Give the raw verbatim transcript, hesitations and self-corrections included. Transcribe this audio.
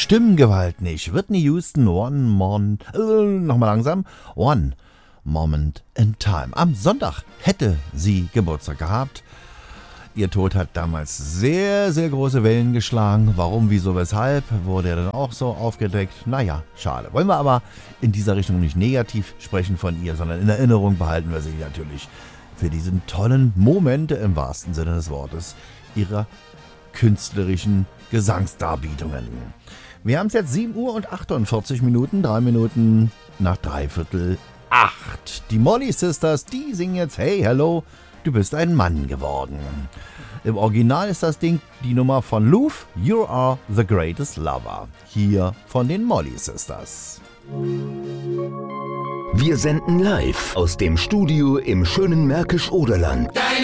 Stimmgewalt nicht. Whitney Houston, One Moment, äh, nochmal langsam, One Moment in Time. Am Sonntag hätte sie Geburtstag gehabt. Ihr Tod hat damals sehr, sehr große Wellen geschlagen. Warum, wieso, weshalb, wurde er dann auch so aufgedeckt. Naja, schade. Wollen wir aber in dieser Richtung nicht negativ sprechen von ihr, sondern in Erinnerung behalten wir sie natürlich für diesen tollen Moment im wahrsten Sinne des Wortes ihrer künstlerischen Gesangsdarbietungen. Wir haben es jetzt sieben Uhr und achtundvierzig Minuten, drei Minuten nach dreiviertel acht. Die Molly Sisters, die singen jetzt Hey, hello, du bist ein Mann geworden. Im Original ist das Ding die Nummer von Louf, You Are the Greatest Lover. Hier von den Molly Sisters. Wir senden live aus dem Studio im schönen Märkisch-Oderland.